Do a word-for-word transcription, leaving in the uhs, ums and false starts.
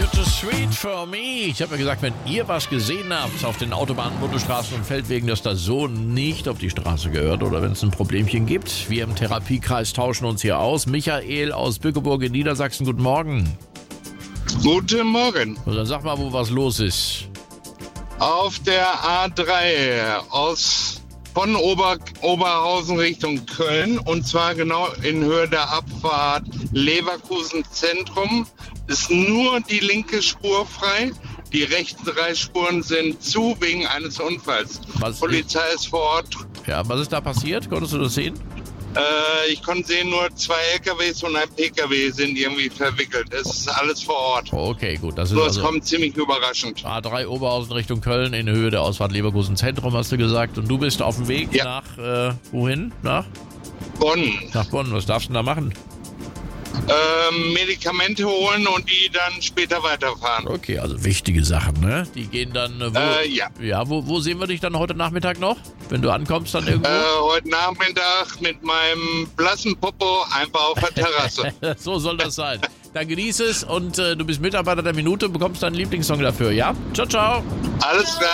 Too Sweet for Me. Ich habe ja gesagt, wenn ihr was gesehen habt auf den Autobahnen, Bundesstraßen und Feldwegen, dass das so nicht auf die Straße gehört oder wenn es ein Problemchen gibt. Wir im Therapiekreis tauschen uns hier aus. Michael aus Bückeburg in Niedersachsen, guten Morgen. Guten Morgen. Und dann sag mal, wo was los ist. Auf der A drei aus von Ober, Oberhausen Richtung Köln und zwar genau in Höhe der Abfahrt Leverkusen Zentrum ist nur die linke Spur frei. Die rechten drei Spuren sind zu wegen eines Unfalls. Was Polizei ist vor Ort. Ja, was ist da passiert? Konntest du das sehen? Äh, ich konnte sehen, nur zwei L K Ws und ein P K W sind irgendwie verwickelt. Es ist alles vor Ort. Okay, gut. Das ist So, es also kommt ziemlich überraschend. A drei Oberhausen Richtung Köln in Höhe der Ausfahrt Leverkusen Zentrum, hast du gesagt. Und du bist auf dem Weg Ja. nach, äh, wohin? Nach? Bonn. Nach Bonn. Was darfst du denn da machen? Ähm, Medikamente holen und die dann später weiterfahren. Okay, also wichtige Sachen, ne? Die gehen dann, äh, wo, Äh, ja. ja, wo, wo sehen wir dich dann heute Nachmittag noch? Wenn du ankommst dann irgendwo? Äh, heute Nachmittag mit meinem blassen Popo einfach auf der Terrasse. So soll das sein. Dann genieß es und äh, du bist Mitarbeiter der Minute, bekommst deinen Lieblingssong dafür, ja? Ciao, ciao. Alles klar.